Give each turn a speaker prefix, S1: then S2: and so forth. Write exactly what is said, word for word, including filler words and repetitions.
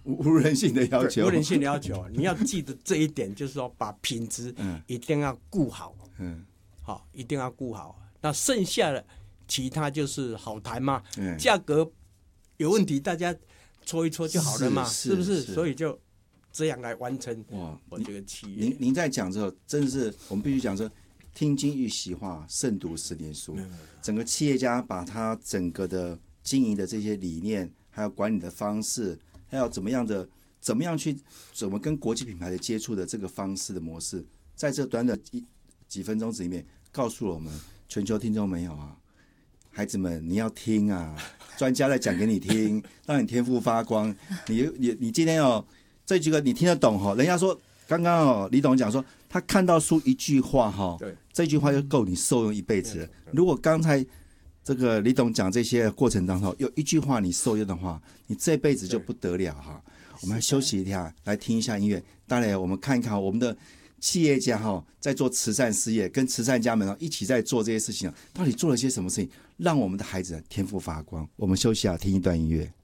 S1: 无人性的要求，
S2: 无人性的要求，你要记得这一点，就是说把品质一定要顾好，嗯，好，一定要顾好。那剩下的其他就是好谈嘛，嗯、价格有问题大家搓一搓就好了嘛，是, 是, 是不是？所以就这样来完成我这个企业。
S1: 您您在讲之后，真的是我们必须讲说，听君一席话，胜读十年书。嗯、整个企业家把他整个的经营的这些理念，还有管理的方式，还有怎么样的怎么样去怎么跟国际品牌的接触的这个方式的模式，在这短短一几分钟里面，告诉了我们全球听众朋友啊，孩子们你要听啊，专家在讲给你听，让你天赋发光。你你你今天哦，这几个你听得懂哈、哦？人家说刚刚哦，李董讲说他看到书一句话哈、哦，这句话就够你受用一辈子了。如果刚才这个李董讲这些过程当中有一句话你受用的话，你这辈子就不得了哈。我们来休息一下，来听一下音乐。当然，我们看一看我们的企业家哈，在做慈善事业，跟慈善家们一起在做这些事情，到底做了些什么事情，让我们的孩子天赋发光。我们休息啊，听一段音乐。